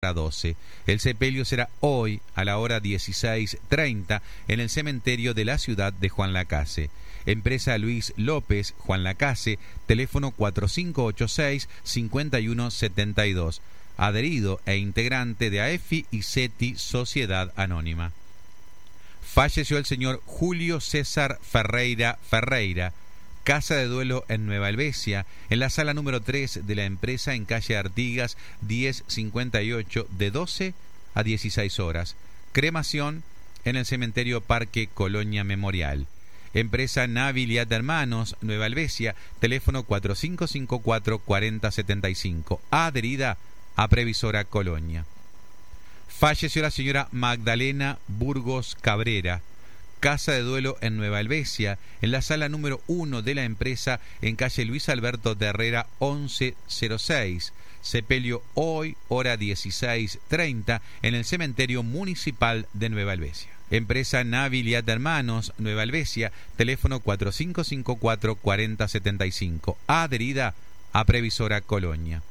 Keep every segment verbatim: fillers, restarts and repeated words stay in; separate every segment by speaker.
Speaker 1: barra doce. El sepelio será hoy a la hora dieciséis treinta en el cementerio de la ciudad de Juan Lacase. Empresa Luis López, Juan Lacase, teléfono cuatro cinco ocho seis, cinco uno siete dos. Adherido e integrante de A E F I y SETI Sociedad Anónima. Falleció el señor Julio César Ferreira Ferreira, casa de duelo en Nueva Helvecia, en la sala número tres de la empresa en calle Artigas diez cincuenta y ocho, de doce a dieciséis horas. Cremación en el cementerio Parque Colonia Memorial. Empresa Naviliat Hermanos, Nueva Helvecia, teléfono cuatro cinco cinco cuatro, cuatro cero siete cinco, adherida a Previsora Colonia. Falleció la señora Magdalena Burgos Cabrera, casa de duelo en Nueva Helvecia, en la sala número uno de la empresa en calle Luis Alberto de Herrera once cero seis. Sepelio hoy, hora dieciséis treinta, en el cementerio municipal de Nueva Helvecia. Empresa Naviliat Hermanos, Nueva Helvecia, teléfono cuatro cinco cinco cuatro, cuatro cero siete cinco, adherida a Previsora Colonia.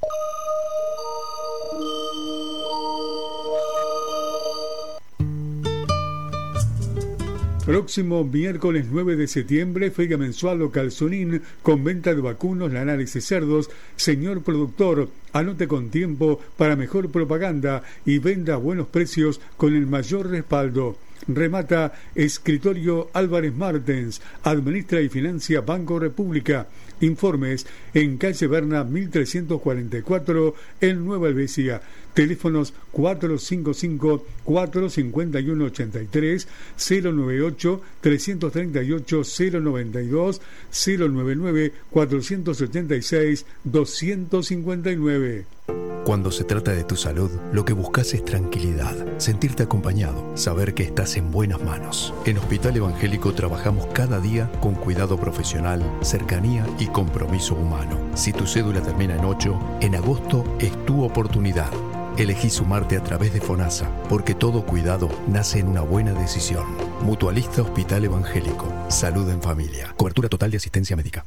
Speaker 2: Próximo miércoles nueve de septiembre, feria mensual local Sunín, con venta de vacunos, lanares y cerdos. Señor productor, anote con tiempo para mejor propaganda y venda a buenos precios con el mayor respaldo. Remata Escritorio Álvarez Martens, administra y financia Banco República. Informes en calle Berna mil trescientos cuarenta y cuatro en Nueva Helvecia. Teléfonos cuatro cinco cinco, cuatro cinco uno, ocho tres, cero nueve ocho, tres tres ocho, cero nueve dos, cero nueve nueve, cuatro ocho seis, dos cinco nueve.
Speaker 3: Cuando se trata de tu salud, lo que buscas es tranquilidad, sentirte acompañado, saber que estás en buenas manos. En Hospital Evangélico trabajamos cada día con cuidado profesional, cercanía y compromiso humano. Si tu cédula termina en ocho, en agosto es tu oportunidad. Elegí sumarte a través de FONASA, porque todo cuidado nace en una buena decisión. Mutualista Hospital Evangélico. Salud en familia. Cobertura total de asistencia médica.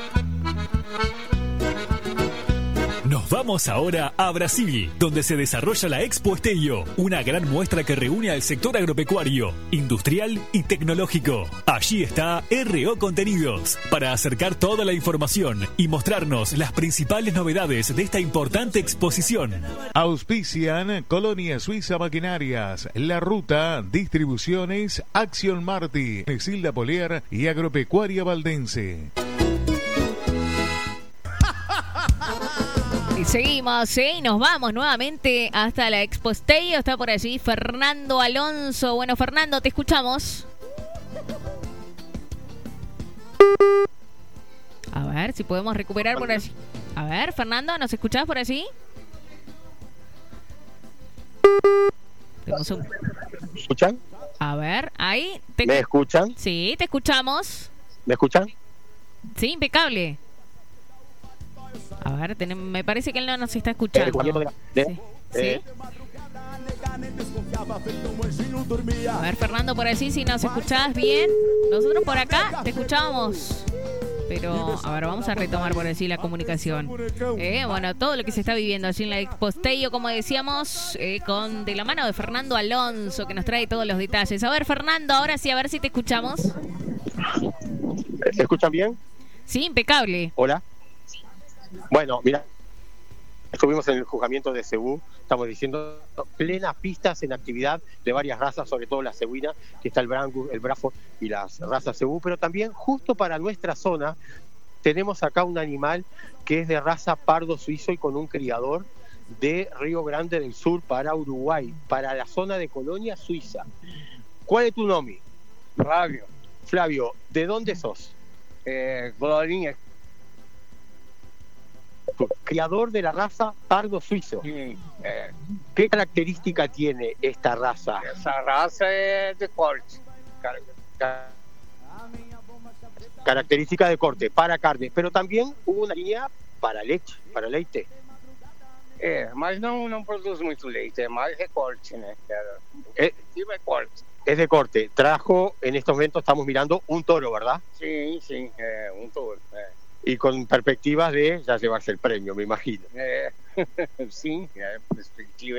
Speaker 4: Nos vamos ahora a Brasil, donde se desarrolla la Expo Esteio, una gran muestra que reúne al sector agropecuario, industrial y tecnológico. Allí está R O Contenidos, para acercar toda la información y mostrarnos las principales novedades de esta importante exposición.
Speaker 5: Auspician Colonia Suiza Maquinarias, La Ruta, Distribuciones, Acción Marti, Silda Polier y Agropecuaria Valdense.
Speaker 6: Y seguimos, ¿eh? Y nos vamos nuevamente hasta la Expo Esteio. Está por allí Fernando Alonso. Bueno, Fernando, te escuchamos. A ver si podemos recuperar por allí. A ver, Fernando, ¿nos escuchás por allí? Un...
Speaker 7: ¿Me escuchan?
Speaker 6: A ver, ahí. Te...
Speaker 7: ¿Me escuchan?
Speaker 6: Sí, te escuchamos.
Speaker 7: ¿Me escuchan?
Speaker 6: Sí, impecable. A ver, tenemos, me parece que él no nos está escuchando.
Speaker 7: ¿De?
Speaker 6: Sí.
Speaker 7: Eh.
Speaker 6: ¿Sí? A ver, Fernando, por allí, si nos escuchás bien. Nosotros por acá te escuchábamos. Pero, a ver, vamos a retomar por allí la comunicación. Eh, bueno, todo lo que se está viviendo allí en la Expo Esteio, como decíamos, eh, con de la mano de Fernando Alonso, que nos trae todos los detalles. A ver, Fernando, ahora sí, a ver si te escuchamos.
Speaker 7: ¿Se escuchan bien?
Speaker 6: Sí, impecable.
Speaker 7: Hola. Bueno, mira, estuvimos en el juzgamiento de Cebú, estamos diciendo plenas pistas en actividad de varias razas, sobre todo la cebuina, que está el brangus, el brafo y las razas Cebú, pero también justo para nuestra zona tenemos acá un animal que es de raza pardo suizo y con un criador de Río Grande del Sur para Uruguay, para la zona de Colonia, Suiza. ¿Cuál es tu nombre?
Speaker 8: Flavio.
Speaker 7: Flavio, ¿de dónde sos?
Speaker 8: Eh, Colonia.
Speaker 7: Criador de la raza pardo suizo.
Speaker 8: Sí, eh,
Speaker 7: ¿Qué característica tiene esta raza?
Speaker 8: esa raza es de corte.
Speaker 7: Car- Característica de corte, para carne, pero también hubo una línea para leche, para leite.
Speaker 8: É, mas não, não produz muito leite, é mais recorte, né?
Speaker 7: É,
Speaker 8: Sim, é corte.
Speaker 7: es de corte. Trajo, en estos momentos estamos mirando un toro, ¿verdad?
Speaker 8: Sim, sim, é um touro. É.
Speaker 7: Y con perspectivas de ya llevarse el premio, me imagino.
Speaker 8: É, sim, é perspectiva